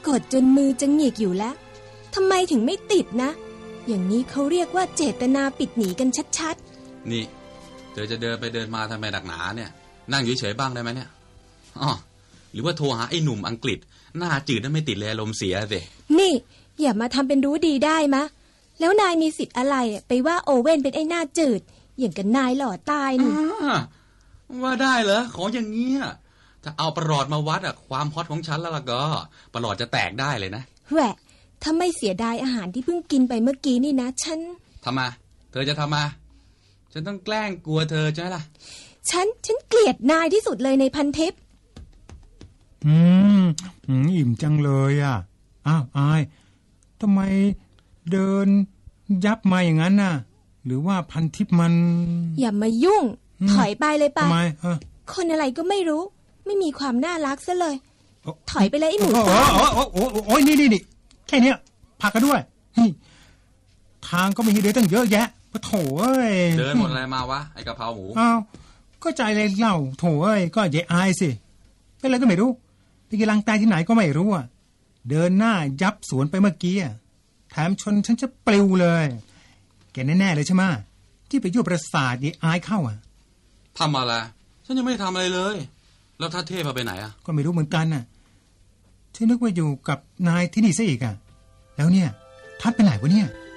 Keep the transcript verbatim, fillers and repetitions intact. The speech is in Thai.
กดจนมือจะหงิกอยู่แล้วทำไมถึงไม่ติดนะอย่างนี้เขาเรียกว่าเจตนาปิดหนีกันชัดๆนี่เธอจะเดินไปเดินมาทำไมหนักหนาเนี่ยนั่งเฉยๆบ้างได้ไหมเนี่ยอ๋อหรือว่าโทรหาไอ้หนุ่มอังกฤษหน้าจืดนั่นไม่ติดเลยอารมณ์เสียสินี่อย่ามาทำเป็นรู้ดีได้มะแล้วนายมีสิทธิ์อะไรไปว่าโอเว่นเป็นไอ้หน้าจืดอย่างกับนายหล่อตายนี่ว่าได้เหรอของอย่างเงี้ยถ้าเอาประหลอดมาวัดอะความฮอตของฉันแล้วล่ะก็ประหลอดจะแตกได้เลยนะแหวะถ้าไม่เสียดายอาหารที่เพิ่งกินไปเมื่อกี้นี่นะฉันทำมาเธอจะทำมาฉันต้องแกล้งกลัวเธอใช่ไหมล่ะฉันฉันเกลียดนายที่สุดเลยในพันทิปอืมอิ่มจังเลยอ่ะอ้าวอายทำไมเดินยับมาอย่างนั้นน่ะหรือว่าพันทิปมันอย่ามายุ่งถอยไปเลยไปทำไมเออคนอะไรก็ไม่รู้ไม่มีความน่ารักซะเลยถอยไปเลยไอ้หมูตายโอ้โอ้โอ้โอ้ยนี่นี่นี่แค่เนี้ยพักกันด้วยทางก็มีให้เดินตั้งเยอะแยะปะโถเอ้ยเดินหมดอะไรมาวะไอ้กะเพราหมูอ้าวก็ใจเลยเล่าโถเอ้ยก็อย่าอายสิเป็นอะไรก็ไม่รู้ไปกำลังตายที่ไหนก็ไม่รู้อ่ะเดินหน้ายับสวนไปเมื่อกี้อ่ะแถมชนฉันจะปลิวเลยแกแน่ๆเลยใช่ไหมที่ไปยั่วประสาทอย่าอายเข้าอ่ะทำอะไรฉันยังไม่ได้ทำอะไรเลยแล้วท่าเทพไปไหนอ่ะก็ไม่รู้เหมือนกันน่ะฉันนึกว่าอยู่กับนายที่นี่ซะอีกอ่ะแล้วเนี่ยทัดไปไหนวะเนี่ย